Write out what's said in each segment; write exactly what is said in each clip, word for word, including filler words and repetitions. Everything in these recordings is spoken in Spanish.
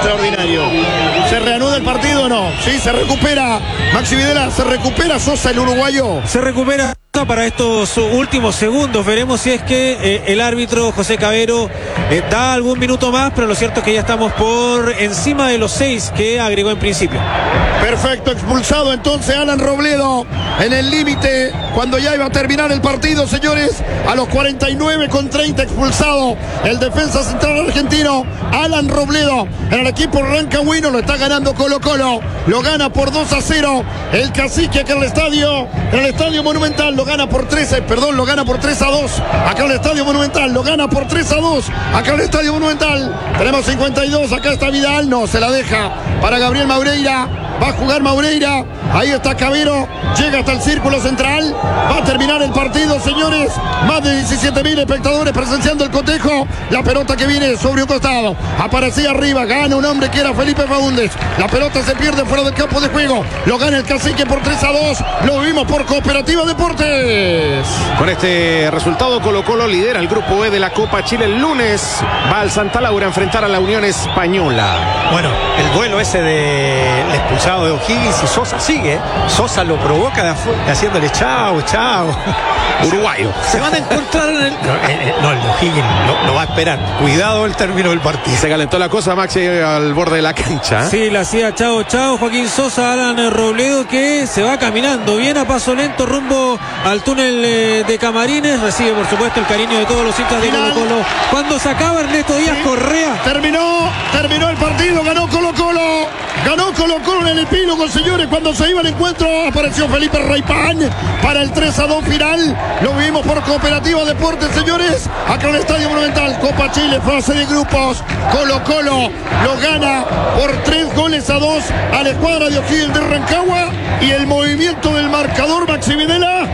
extraordinario. ¿Se reanuda el partido o no? Sí, se recupera Maxi Videla, se recupera Sosa, el uruguayo. Se recupera para estos últimos segundos. Veremos si es que eh, el árbitro José Cavero eh, da algún minuto más, pero lo cierto es que ya estamos por encima de los seis que agregó en principio. Perfecto, expulsado entonces Alan Robledo en el límite cuando ya iba a terminar el partido, señores. A los cuarenta y nueve con treinta expulsado el defensa central argentino Alan Robledo. En el equipo rancagüino lo está ganando Colo Colo, lo gana por dos a cero el Cacique acá en el estadio, en el estadio Monumental. Lo gana por trece, perdón, lo gana por tres a dos acá en el estadio Monumental, lo gana por tres a dos acá en el estadio Monumental. Tenemos cincuenta y dos, acá está Vidal, no, se la deja para Gabriel Maureira. Va a jugar Maureira, ahí está Cavero, llega hasta el círculo central, va a terminar el partido, señores. Más de diecisiete mil espectadores presenciando el cotejo. La pelota que viene sobre un costado, aparecía arriba, gana un hombre que era Felipe Faúndez. La pelota se pierde fuera del campo de juego, lo gana el Cacique por tres a dos. Lo vimos por Cooperativa Deportes. Con este resultado, Colo Colo lidera el grupo E de la Copa Chile. El lunes va al Santa Laura a enfrentar a la Unión Española. Bueno, el duelo ese de la expulsión de O'Higgins y Sosa sigue. Sosa lo provoca de afuera, haciéndole chao, chao. Uruguayo. Se van a encontrar en el. No, eh, no el O'Higgins lo, lo va a esperar. Cuidado el término del partido. Se calentó la cosa, Maxi, al borde de la cancha. Sí, la hacía chao, chao. Joaquín Sosa, Alan Robledo, que se va caminando bien a paso lento rumbo al túnel eh, de Camarines. Recibe, por supuesto, el cariño de todos los hinchas de Colo Colo. Cuando se acaba Ernesto Díaz sí. Correa. Terminó, terminó el partido, ganó Colo Colo. Ganó Colo Colo en el epílogo, señores. Cuando se iba al encuentro apareció Felipe Raipán para el tres a dos final. Lo vimos por Cooperativa Deportes, señores. Acá en el Estadio Monumental, Copa Chile, fase de grupos. Colo Colo lo gana por tres goles a dos a la escuadra de O'Higgins de Rancagua. Y el movimiento del marcador, Maxi Videla.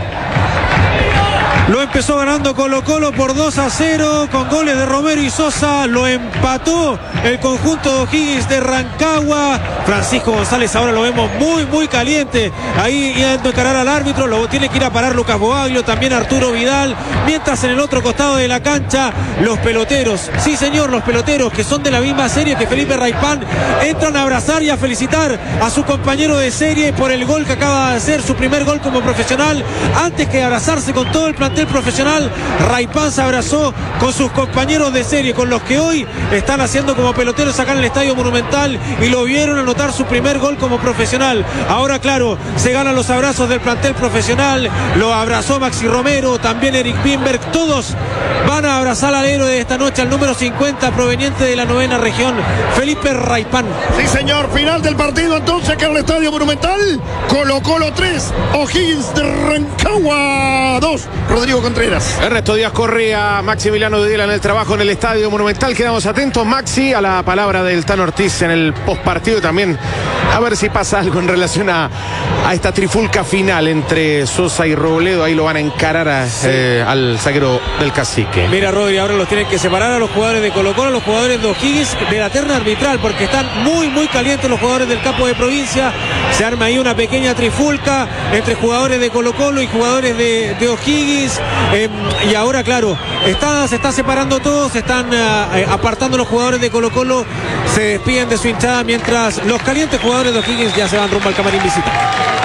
Lo empezó ganando Colo Colo por dos a cero con goles de Romero y Sosa. Lo empató el conjunto de O'Higgins de Rancagua. Francisco González ahora lo vemos muy muy caliente ahí yendo a encarar al árbitro. Lo tiene que ir a parar Lucas Boaglio, también Arturo Vidal. Mientras en el otro costado de la cancha los peloteros, sí señor, los peloteros que son de la misma serie que Felipe Raipán, entran a abrazar y a felicitar a su compañero de serie por el gol que acaba de hacer, su primer gol como profesional. Antes que abrazarse con todo el plantel profesional, Raipán se abrazó con sus compañeros de serie, con los que hoy están haciendo como peloteros acá en el Estadio Monumental, y lo vieron anotar su primer gol como profesional. Ahora claro, se ganan los abrazos del plantel profesional. Lo abrazó Maxi Romero, también Eric Bimberg. Todos van a abrazar al héroe de esta noche, al número cincuenta, proveniente de la novena región, Felipe Raipán. Sí señor, final del partido entonces acá en el Estadio Monumental. Colo Colo tres, O'Higgins de Rancagua dos. Rodrigo Contreras. Ernesto Díaz Correa, Maximiliano Videla en el trabajo en el Estadio Monumental. Quedamos atentos, Maxi, a la palabra del Tano Ortiz en el postpartido y también a ver si pasa algo en relación a, a esta trifulca final entre Sosa y Robledo. Ahí lo van a encarar a, sí. eh, al zaguero del Cacique. Mira, Rodri, ahora los tienen que separar a los jugadores de Colo Colo, a los jugadores de O'Higgins de la terna arbitral, porque están muy muy calientes los jugadores del campo de provincia. Se arma ahí una pequeña trifulca entre jugadores de Colo Colo y jugadores de, de O'Higgins. Eh, y ahora, claro, está, se está separando todos, se están uh, apartando los jugadores de Colo Colo, se despiden de su hinchada, mientras los calientes jugadores de O'Higgins ya se van rumbo al camarín visita.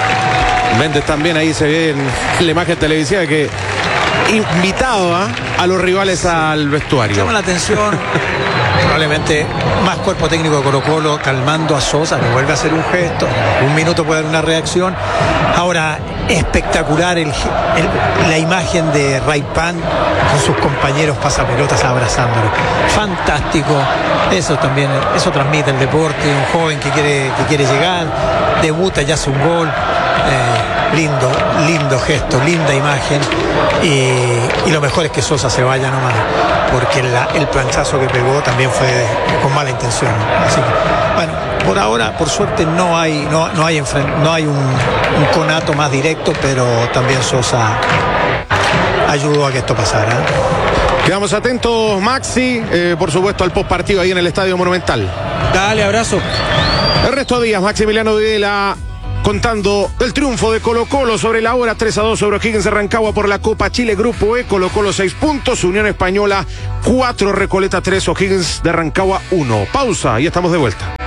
Méndez también ahí se ve en la imagen televisiva que invitado ¿eh? a los rivales sí. al vestuario. Llama la atención probablemente más cuerpo técnico de Colo Colo calmando a Sosa, que vuelve a hacer un gesto, un minuto puede dar una reacción. Ahora espectacular el, el, la imagen de Raipán con sus compañeros pasapelotas abrazándolo, fantástico. Eso también, eso transmite el deporte, un joven que quiere, que quiere llegar, debuta y hace un gol. Eh, lindo, lindo gesto, linda imagen, y, y lo mejor es que Sosa se vaya nomás, porque la, el planchazo que pegó también fue de, con mala intención. Así que, bueno, por ahora, por suerte, no hay, no, no hay, no hay un, un conato más directo, pero también Sosa ayudó a que esto pasara. Quedamos atentos, Maxi, eh, por supuesto, al postpartido ahí en el Estadio Monumental. Dale, abrazo. Ernesto Díaz, Maximiliano Videla, contando el triunfo de Colo Colo sobre la hora, tres a dos sobre O'Higgins de Rancagua por la Copa Chile Grupo E. Colo Colo seis puntos, Unión Española cuatro, Recoleta tres, O'Higgins de Rancagua uno. Pausa y estamos de vuelta.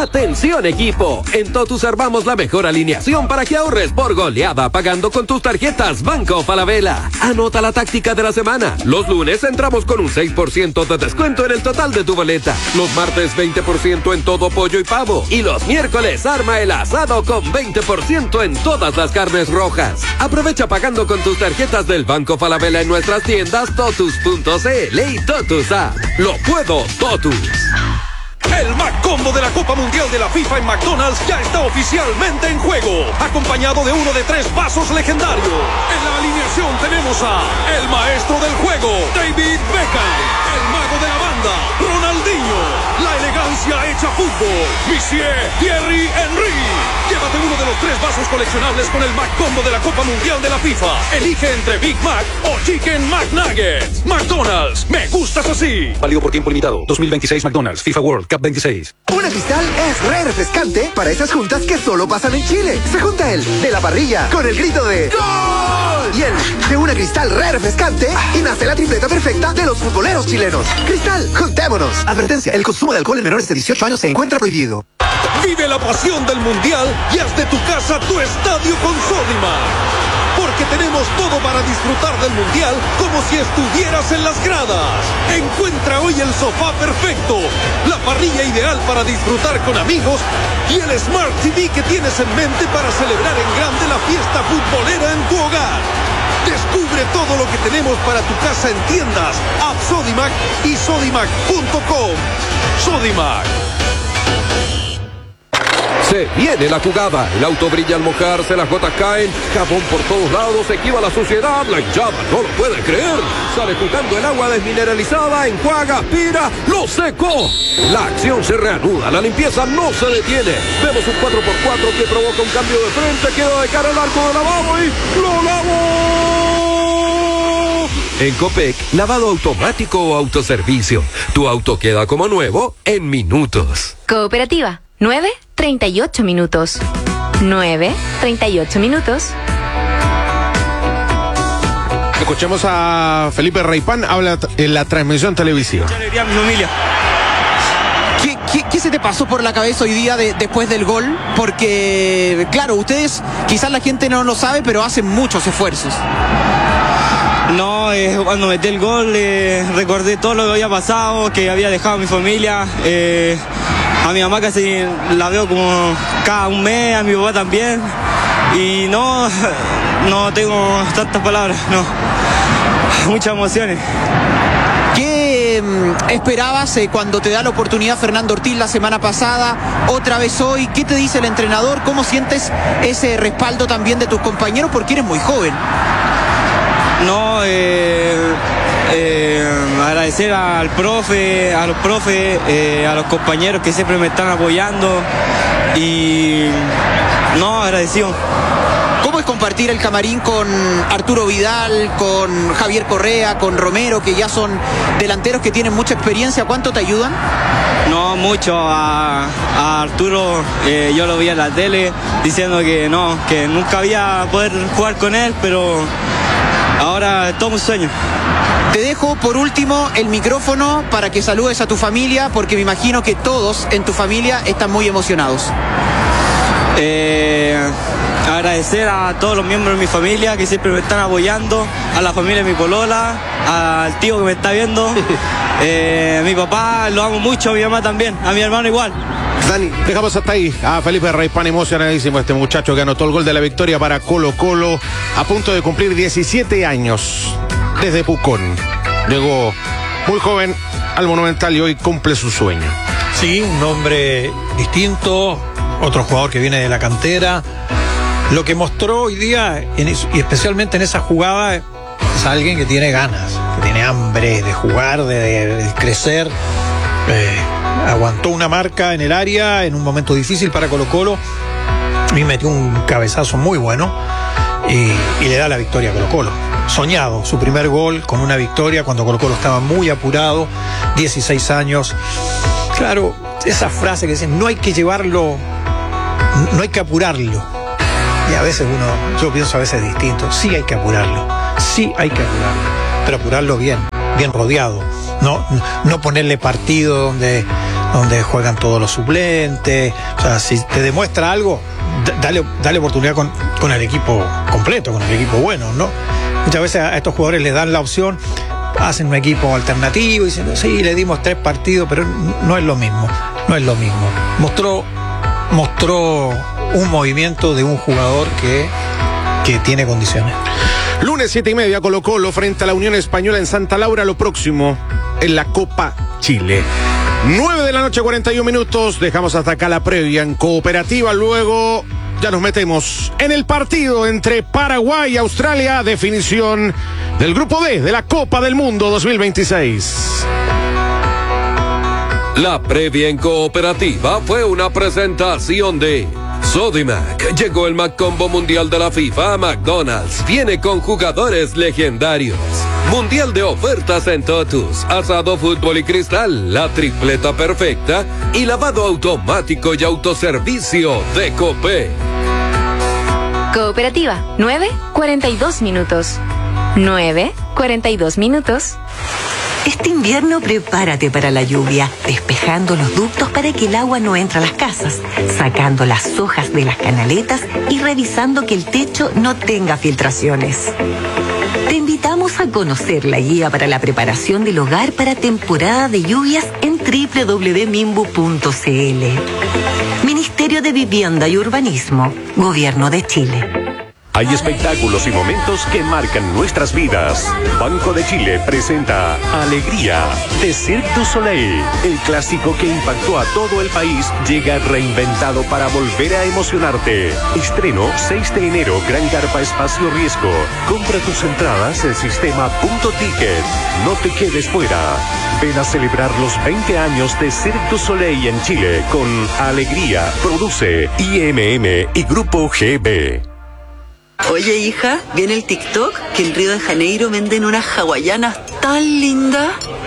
Atención equipo, en Totus armamos la mejor alineación para que ahorres por goleada pagando con tus tarjetas Banco Falabella. Anota la táctica de la semana. Los lunes entramos con un seis por ciento de descuento en el total de tu boleta. Los martes veinte por ciento en todo pollo y pavo. Y los miércoles arma el asado con veinte por ciento en todas las carnes rojas. Aprovecha pagando con tus tarjetas del Banco Falabella en nuestras tiendas totus punto cl y Totus App. Lo puedo Totus. El McCombo de la Copa Mundial de la FIFA en McDonald's ya está oficialmente en juego, acompañado de uno de tres vasos legendarios. En la alineación tenemos a el maestro del juego, David Beckham, el mago de la banda, Ronaldinho, la elegancia hecha fútbol, Monsieur Thierry Henry. Llévate uno de los tres vasos coleccionables con el McCombo de la Copa Mundial de la FIFA. Elige entre Big Mac o Chicken McNuggets. McDonald's, me gustas así. Válido por tiempo limitado. dos mil veintiséis McDonald's FIFA World Cup veintiséis. Una Cristal es re refrescante para esas juntas que solo pasan en Chile. Se junta el de la parrilla con el grito de ¡Gol! Y el de una Cristal re refrescante y nace la tripleta perfecta de los futboleros chilenos. Cristal, juntémonos. Advertencia, el consumo de alcohol en menores de dieciocho años se encuentra prohibido. Vive la pasión del Mundial y haz de tu casa tu estadio con Sodimac. Porque tenemos todo para disfrutar del Mundial como si estuvieras en las gradas. Encuentra hoy el sofá perfecto, la parrilla ideal para disfrutar con amigos y el Smart T V que tienes en mente para celebrar en grande la fiesta futbolera en tu hogar. Descubre todo lo que tenemos para tu casa en tiendas, App Sodimac y sodimac punto com. Sodimac. Se viene la jugada, el auto brilla al mojarse, las gotas caen, jabón por todos lados, se esquiva la suciedad, la hinchada no lo puede creer. Sale jugando el agua desmineralizada, enjuaga, aspira, lo secó. La acción se reanuda, la limpieza no se detiene. Vemos un cuatro por cuatro que provoca un cambio de frente, queda de cara al arco de lavado y ¡lo lavó! En Copec, lavado automático o autoservicio. Tu auto queda como nuevo en minutos. Cooperativa. nueve, treinta y ocho minutos. nueve, treinta y ocho minutos. Escuchemos a Felipe Reipán, habla en la transmisión televisiva. Mucha alegría a mi familia. ¿Qué, qué, ¿Qué se te pasó por la cabeza hoy día de, después del gol? Porque, claro, ustedes, quizás la gente no lo sabe, pero hacen muchos esfuerzos. No, eh, cuando metí el gol eh, recordé todo lo que había pasado, que había dejado a mi familia. Eh, a mi mamá casi la veo como cada un mes, a mi papá también. Y no, no tengo tantas palabras, no. Muchas emociones. ¿Qué mm, esperabas eh, cuando te da la oportunidad Fernando Ortiz la semana pasada, otra vez hoy? ¿Qué te dice el entrenador? ¿Cómo sientes ese respaldo también de tus compañeros? Porque eres muy joven. No, eh, eh, agradecer al profe, a los profes, eh, a los compañeros que siempre me están apoyando y no, agradecido. ¿Cómo es compartir el camarín con Arturo Vidal, con Javier Correa, con Romero, que ya son delanteros que tienen mucha experiencia? ¿Cuánto te ayudan? No, mucho. A, a Arturo eh, yo lo vi en la tele diciendo que no, que nunca había poder jugar con él, pero ahora es todo un sueño. Te dejo por último el micrófono para que saludes a tu familia, porque me imagino que todos en tu familia están muy emocionados. Eh, agradecer a todos los miembros de mi familia que siempre me están apoyando, a la familia de mi polola, al tío que me está viendo, eh, a mi papá, lo amo mucho, a mi mamá también, a mi hermano igual. Dani, dejamos hasta ahí a Felipe Reipán, emocionadísimo este muchacho que anotó el gol de la victoria para Colo Colo, a punto de cumplir diecisiete años desde Pucón. Llegó muy joven al Monumental y hoy cumple su sueño. Sí, un hombre distinto, otro jugador que viene de la cantera. Lo que mostró hoy día, en eso, y especialmente en esa jugada, es alguien que tiene ganas, que tiene hambre de jugar, de, de, de crecer. Eh, aguantó una marca en el área en un momento difícil para Colo Colo y metió un cabezazo muy bueno y, y le da la victoria a Colo Colo. Soñado, su primer gol con una victoria cuando Colo Colo estaba muy apurado, dieciséis años. Claro, esa frase que dicen, no hay que llevarlo, no hay que apurarlo. Y a veces uno, yo pienso a veces distinto, sí hay que apurarlo, sí hay que apurarlo, pero apurarlo bien, bien rodeado. No, no ponerle partido donde, donde juegan todos los suplentes. O sea, si te demuestra algo, dale, dale oportunidad con, con el equipo completo, con el equipo bueno, ¿no? Muchas veces a estos jugadores les dan la opción, hacen un equipo alternativo y dicen, sí, le dimos tres partidos, pero no es lo mismo, no es lo mismo. Mostró, mostró un movimiento de un jugador que, que tiene condiciones. Lunes siete y media, Colo Colo frente a la Unión Española en Santa Laura, lo próximo en la Copa Chile. nueve de la noche, cuarenta y un minutos, dejamos hasta acá la previa en Cooperativa, luego ya nos metemos en el partido entre Paraguay y Australia, definición del Grupo D de la Copa del Mundo dos mil veintiséis. La previa en Cooperativa fue una presentación de Sodimac. Llegó el Mac Combo Mundial de la FIFA a McDonald's. Viene con jugadores legendarios. Mundial de ofertas en Totus. Asado, fútbol y cristal. La tripleta perfecta. Y lavado automático y autoservicio de Copé. Cooperativa, nueve cuarenta y dos minutos. nueve cuarenta y dos minutos. Este invierno prepárate para la lluvia, despejando los ductos para que el agua no entre a las casas, sacando las hojas de las canaletas y revisando que el techo no tenga filtraciones. Te invitamos a conocer la guía para la preparación del hogar para temporada de lluvias en doble u doble u doble u punto mimbu punto c l. Ministerio de Vivienda y Urbanismo, Gobierno de Chile. Hay espectáculos y momentos que marcan nuestras vidas. Banco de Chile presenta Alegría de Cirque du Soleil. El clásico que impactó a todo el país llega reinventado para volver a emocionarte. Estreno seis de enero, Gran Carpa Espacio Riesgo. Compra tus entradas en sistema punto ticket. No te quedes fuera. Ven a celebrar los veinte años de Cirque du Soleil en Chile con Alegría. Produce I M M y Grupo G B. Oye, hija, ¿viene el TikTok? Que en Río de Janeiro venden unas hawaianas tan lindas.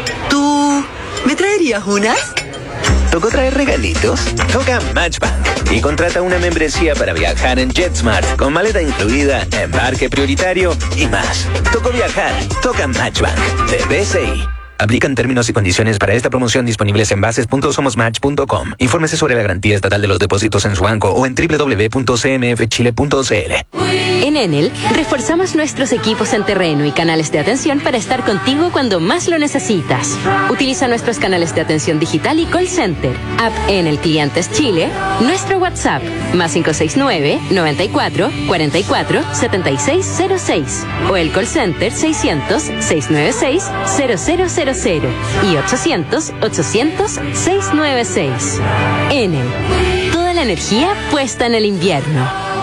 ¿Tú me traerías unas? ¿Tocó traer regalitos? Toca Matchbank y contrata una membresía para viajar en JetSmart con maleta incluida, embarque prioritario y más. Tocó viajar, toca Matchbank de B C I. Aplican términos y condiciones para esta promoción disponibles en bases punto somos match punto com. Infórmese sobre la garantía estatal de los depósitos en su banco o en doble u doble u doble u punto c m f chile punto c l. En Enel, reforzamos nuestros equipos en terreno y canales de atención para estar contigo cuando más lo necesitas. Utiliza nuestros canales de atención digital y call center, app Enel Clientes Chile, nuestro WhatsApp, más cinco seis nueve, noventa y cuatro, cuarenta y cuatro, setenta y seis cero seis, o el call center seiscientos, seiscientos noventa y seis, cero cero cero cero y ochocientos, ochocientos, seiscientos noventa y seis. Enel, toda la energía puesta en el invierno.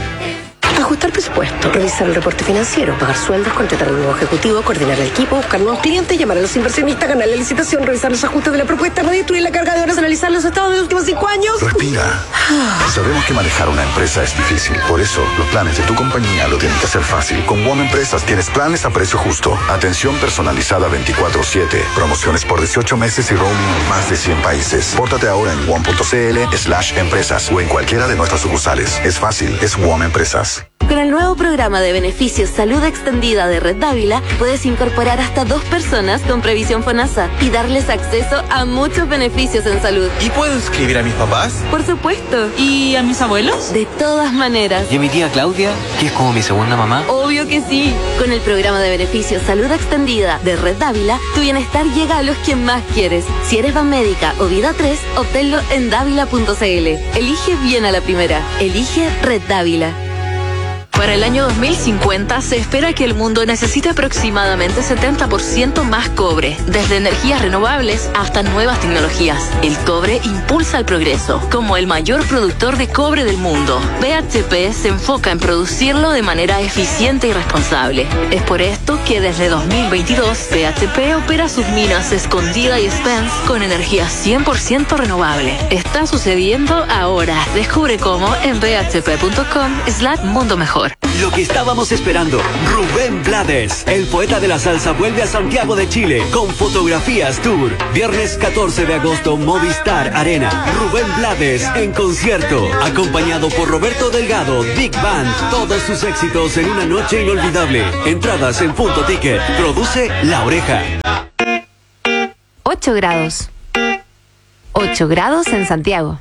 Ajustar presupuesto, revisar el reporte financiero, pagar sueldos, contratar a un nuevo ejecutivo, coordinar el equipo, buscar nuevos clientes, llamar a los inversionistas, ganar la licitación, revisar los ajustes de la propuesta, redistribuir la carga de horas, analizar los estados de los últimos cinco años. Respira. Sabemos que manejar una empresa es difícil. Por eso, los planes de tu compañía lo tienen que hacer fácil. Con WOM Empresas tienes planes a precio justo. Atención personalizada veinticuatro siete. Promociones por dieciocho meses y roaming en más de cien países. Pórtate ahora en wom punto c l slash empresas o en cualquiera de nuestras sucursales. Es fácil, es WOM Empresas. Con el nuevo programa de beneficios Salud Extendida de Red Dávila, puedes incorporar hasta dos personas con previsión FONASA y darles acceso a muchos beneficios en salud. ¿Y puedo inscribir a mis papás? Por supuesto. ¿Y a mis abuelos? De todas maneras. ¿Y a mi tía Claudia, que es como mi segunda mamá? Obvio que sí. Con el programa de beneficios Salud Extendida de Red Dávila, tu bienestar llega a los que más quieres. Si eres Banmédica o Vida tres, obténlo en dávila punto c l. Elige bien a la primera. Elige Red Dávila. Para el año dos mil cincuenta se espera que el mundo necesite aproximadamente setenta por ciento más cobre, desde energías renovables hasta nuevas tecnologías. El cobre impulsa el progreso. Como el mayor productor de cobre del mundo, B H P se enfoca en producirlo de manera eficiente y responsable. Es por esto que desde dos mil veintidós B H P opera sus minas Escondida y Spence con energía cien por ciento renovable. Está sucediendo ahora. Descubre cómo en b h p punto com slash mundo mejor. Lo que estábamos esperando, Rubén Blades, el poeta de la salsa, vuelve a Santiago de Chile con Fotografías Tour. Viernes catorce de agosto, Movistar Arena. Rubén Blades en concierto, acompañado por Roberto Delgado, Big Band. Todos sus éxitos en una noche inolvidable. Entradas en Punto Ticket. Produce La Oreja. ocho grados. ocho grados en Santiago.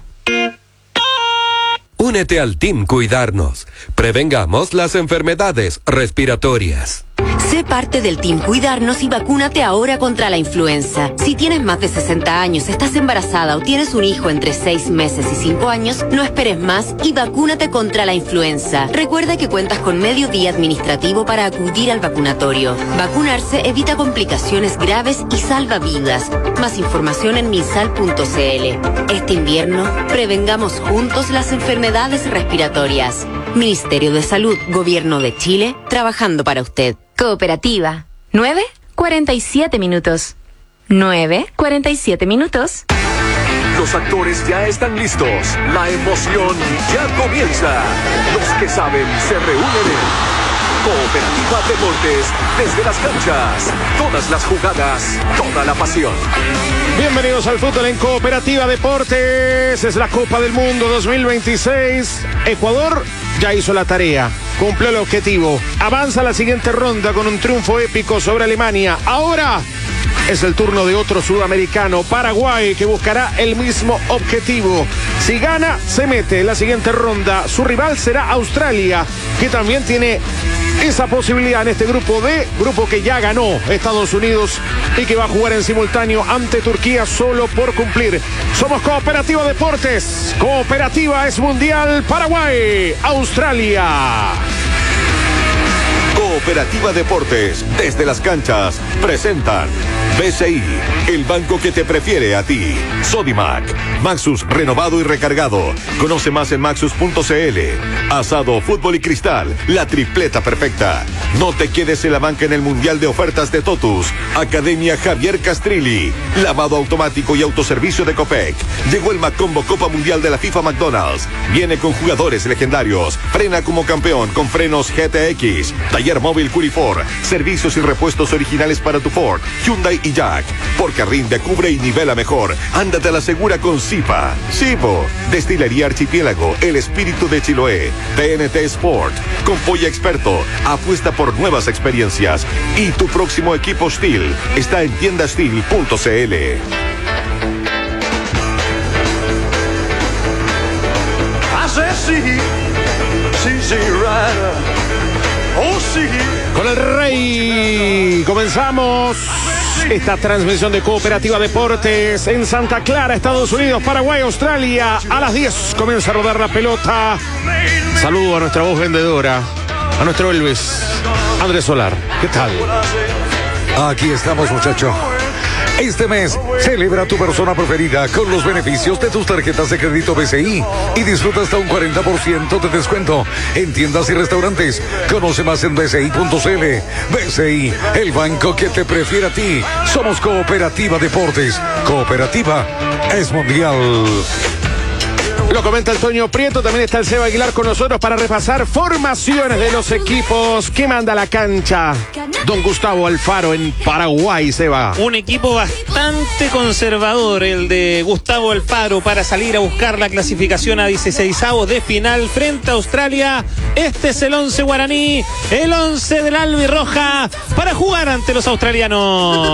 Únete al Team Cuidarnos. Prevengamos las enfermedades respiratorias. Sé parte del Team Cuidarnos y vacúnate ahora contra la influenza. Si tienes más de sesenta años, estás embarazada o tienes un hijo entre seis meses y cinco años, no esperes más y vacúnate contra la influenza. Recuerda que cuentas con medio día administrativo para acudir al vacunatorio. Vacunarse evita complicaciones graves y salva vidas. Más información en minsal punto c l. Este invierno, prevengamos juntos las enfermedades respiratorias. Ministerio de Salud, Gobierno de Chile, trabajando para usted. Cooperativa. nueve cuarenta y siete minutos. nueve cuarenta y siete minutos. Los actores ya están listos. La emoción ya comienza. Los que saben se reúnen en Cooperativa Deportes, desde las canchas. Todas las jugadas, toda la pasión. Bienvenidos al fútbol en Cooperativa Deportes. Es la Copa del Mundo dos mil veintiséis. Ecuador ya hizo la tarea, cumplió el objetivo, avanza a la siguiente ronda con un triunfo épico sobre Alemania. Ahora es el turno de otro sudamericano, Paraguay, que buscará el mismo objetivo. Si gana, se mete en la siguiente ronda. Su rival será Australia, que también tiene esa posibilidad en este grupo D, grupo que ya ganó Estados Unidos y que va a jugar en simultáneo ante Turquía solo por cumplir. Somos Cooperativa Deportes. Cooperativa es mundial. Paraguay, Australia. Cooperativa Deportes, desde las canchas, presentan B C I, el banco que te prefiere a ti. Sodimac, Maxus renovado y recargado. Conoce más en maxus punto c l. Asado, fútbol y cristal, la tripleta perfecta. No te quedes en la banca en el Mundial de Ofertas de Totus. Academia Javier Castrilli, lavado automático y autoservicio de Copec. Llegó el Macombo Copa Mundial de la FIFA McDonald's. Viene con jugadores legendarios. Frena como campeón con frenos G T X. Taller móvil Curifor, servicios y repuestos originales para tu Ford, Hyundai y Jack. Porque rinde, cubre y nivela mejor. Ándate a la segura con Zipa. Zipo, Destilería Archipiélago, el espíritu de Chiloé. T N T Sport, con Polla Experto, apuesta por nuevas experiencias. Y tu próximo equipo Steel está en tienda steel punto c l. Con el Rey comenzamos esta transmisión de Cooperativa Deportes en Santa Clara, Estados Unidos, Paraguay, Australia. A las diez comienza a rodar la pelota. Saludo a nuestra voz vendedora, a nuestro Elvis, Andrés Solar. ¿Qué tal? Aquí estamos, muchacho. Este mes, celebra a tu persona preferida con los beneficios de tus tarjetas de crédito B C I y disfruta hasta un cuarenta por ciento de descuento en tiendas y restaurantes. Conoce más en b c i punto c l. B C I, el banco que te prefiere a ti. Somos Cooperativa Deportes. Cooperativa es mundial. Lo comenta el Toño Prieto, también está el Seba Aguilar con nosotros para repasar formaciones de los equipos que manda la cancha don Gustavo Alfaro en Paraguay, Seba. Un equipo bastante conservador, el de Gustavo Alfaro, para salir a buscar la clasificación a dieciseisavos de final frente a Australia. Este es el once guaraní, el once del albirroja para jugar ante los australianos.